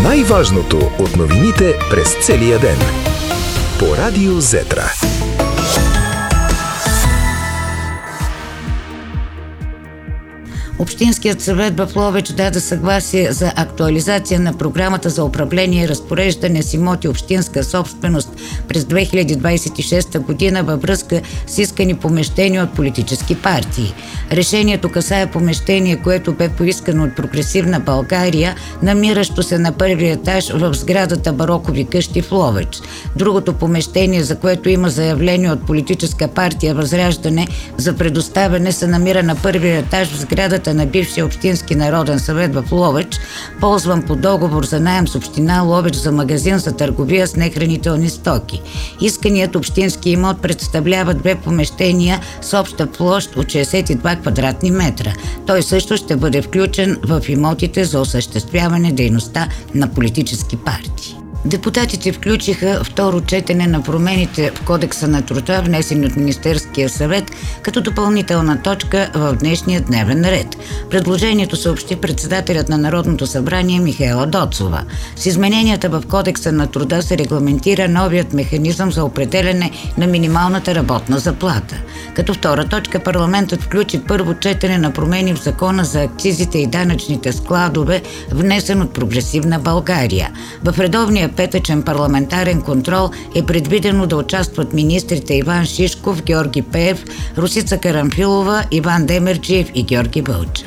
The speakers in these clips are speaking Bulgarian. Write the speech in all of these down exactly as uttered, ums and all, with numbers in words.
Най-важното от новините през целия ден. По Радио Зетра. Общинският съвет в Ловеч даде съгласие за актуализация на програмата за управление и разпореждане с имоти общинска собственост през две хиляди двадесет и шеста година във връзка с искани помещения от политически партии. Решението касае помещение, което бе поискано от Прогресивна България, намиращо се на първия етаж в сградата Барокови къщи в Ловеч. Другото помещение, за което има заявление от политическа партия Възраждане за предоставяне, се намира на първия етаж в сградата на бившия Общински народен съвет в Ловеч, ползван по договор за наем с община Ловеч за магазин за търговия с нехранителни стоки. Исканият общински имот представлява две помещения с обща площ от шейсет и два квадратни метра. Той също ще бъде включен в имотите за осъществяване дейността на политически партии. Депутатите включиха второ четене на промените в Кодекса на труда, внесени от Министерския съвет, като допълнителна точка в днешния дневен ред. Предложението съобщи председателят на Народното събрание Михаела Доцова. С измененията в Кодекса на труда се регламентира новият механизъм за определяне на минималната работна заплата. Като втора точка парламентът включи първо четене на промени в Закона за акцизите и данъчните складове, внесен от Прогресивна България. В редовния петъчен парламентарен контрол е предвидено да участват министрите Иван Шишков, Георги Пеев, Росица Карамфилова, Иван Демерджиев и Георги Вълчев.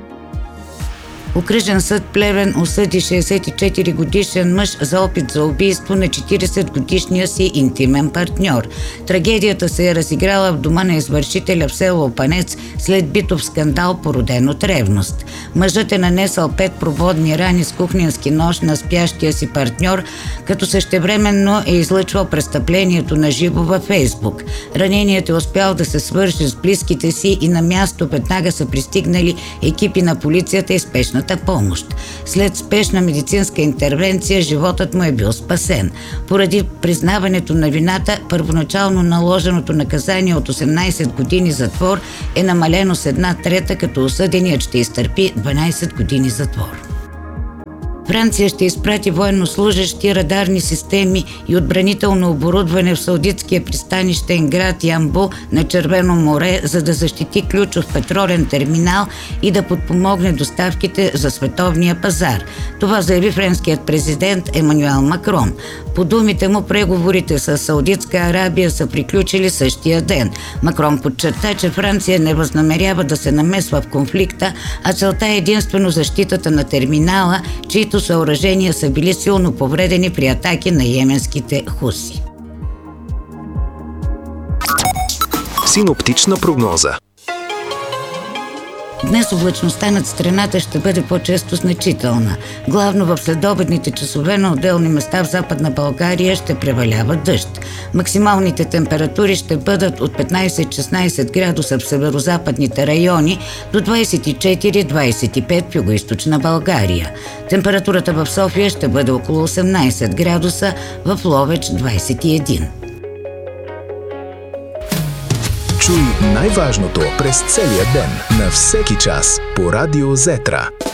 Окръжен съд Плевен осъди шейсет и четири годишен мъж за опит за убийство на четиридесет годишния си интимен партньор. Трагедията се е разиграла в дома на извършителя в село Опанец след битов скандал, породен от ревност. Мъжът е нанесъл пет прободни рани с кухненски нож на спящия си партньор, като същевременно е излъчвал престъплението на живо във Фейсбук. Раненият е успял да се свърже с близките си и на място веднага са пристигнали екипи на полицията и спешната помощ. След спешна медицинска интервенция животът му е бил спасен. Поради признаването на вината, първоначално наложеното наказание от осемнадесет години затвор е намалено с една трета, като осъденият ще изтърпи дванадесет години затвор. Франция ще изпрати военнослужещи, радарни системи и отбранително оборудване в саудитския пристанищен град Ямбу на Червено море, за да защити ключов петролен терминал и да подпомогне доставките за световния пазар. Това заяви френският президент Емануел Макрон. По думите му, преговорите с Саудитска Арабия са приключили същия ден. Макрон подчерта, че Франция не възнамерява да се намесва в конфликта, а целта е единствено защитата на терминала, чието съоръжения са били силно повредени при атаки на йеменските хуси. Синоптична прогноза. Днес облачността над страната ще бъде по-често значителна. Главно в следобедните часове на отделни места в Западна България ще превалява дъжд. Максималните температури ще бъдат от петнадесет до шестнадесет градуса в северозападните райони до двадесет и четири до двадесет и пет в югоизточна България. Температурата в София ще бъде около осемнадесет градуса, в Ловеч двадесет и един. Чуй най-важното през целия ден, на всеки час по Радио Зетра.